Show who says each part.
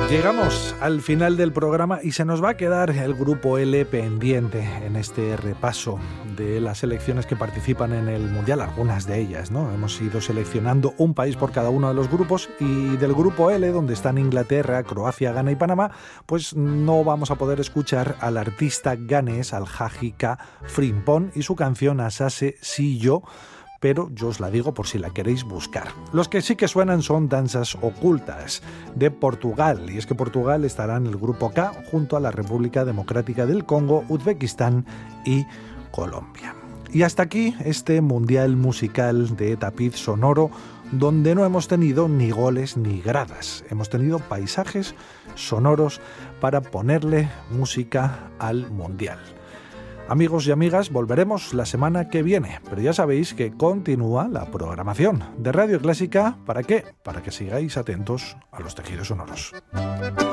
Speaker 1: Llegamos al final del programa y se nos va a quedar el Grupo L pendiente en este repaso de las selecciones que participan en el Mundial, algunas de ellas, ¿no? Hemos ido seleccionando un país por cada uno de los grupos y del Grupo L, donde están Inglaterra, Croacia, Ghana y Panamá, pues no vamos a poder escuchar al artista ganés, al Hajika Frimpong y su canción Asase Si Yo, pero yo os la digo por si la queréis buscar. Los que sí que suenan son Danzas Ocultas, de Portugal, y es que Portugal estará en el Grupo K junto a la República Democrática del Congo, Uzbekistán y Colombia. Y hasta aquí este Mundial Musical de Tapiz Sonoro, donde no hemos tenido ni goles ni gradas, hemos tenido paisajes sonoros para ponerle música al Mundial. Amigos y amigas, volveremos la semana que viene, pero ya sabéis que continúa la programación de Radio Clásica. ¿Para qué? Para que sigáis atentos a los tejidos sonoros.